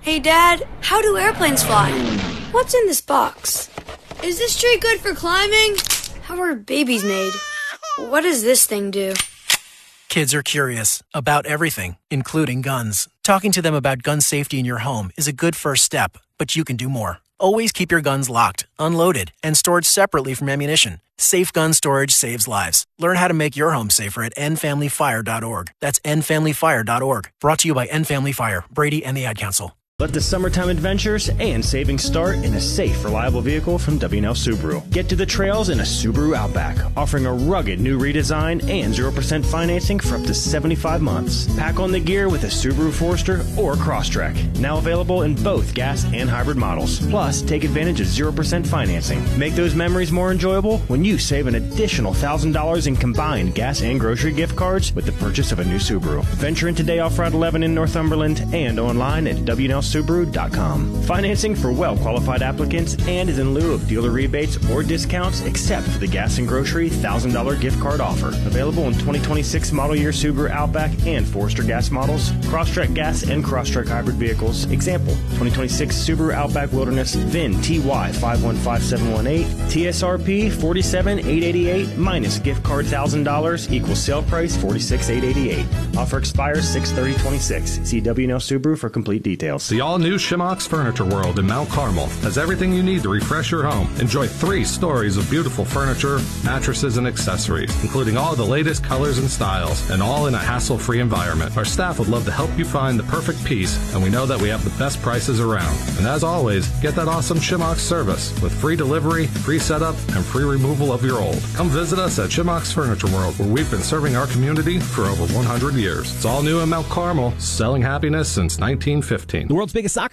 Hey, Dad, how do airplanes fly? What's in this box? Is this tree good for climbing? How are babies made? What does this thing do? Kids are curious about everything, including guns. Talking to them about gun safety in your home is a good first step, but you can do more. Always keep your guns locked, unloaded, and stored separately from ammunition. Safe gun storage saves lives. Learn how to make your home safer at endfamilyfire.org. That's endfamilyfire.org. Brought to you by End Family Fire, Brady, and the Ad Council. Let the summertime adventures and savings start in a safe, reliable vehicle from W&L Subaru. Get to the trails in a Subaru Outback, offering a rugged new redesign and 0% financing for up to 75 months. Pack on the gear with a Subaru Forester or Crosstrek, now available in both gas and hybrid models. Plus, take advantage of 0% financing. Make those memories more enjoyable when you save an additional $1,000 in combined gas and grocery gift cards with the purchase of a new Subaru. Venture in today off Route 11 in Northumberland and online at WNLSubaru.com. Financing for well-qualified applicants and is in lieu of dealer rebates or discounts except for the gas and grocery $1,000 gift card offer. Available in 2026 model year Subaru Outback and Forester gas models, Crosstrek gas and Crosstrek hybrid vehicles. Example, 2026 Subaru Outback Wilderness, VIN TY 515718, TSRP 47888 minus gift card $1,000 equals sale price $46,888. Offer expires 6/30/26. See W&L Subaru for complete details. The all-new Shimmock's Furniture World in Mount Carmel has everything you need to refresh your home. Enjoy 3 stories of beautiful furniture, mattresses, and accessories, including all the latest colors and styles, and all in a hassle-free environment. Our staff would love to help you find the perfect piece, and we know that we have the best prices around. And as always, get that awesome Shimmock's service with free delivery, free setup, and free removal of your old. Come visit us at Shimmock's Furniture World, where we've been serving our community for over 100 years. It's all new in Mount Carmel, selling happiness since 1915. The world's biggest soccer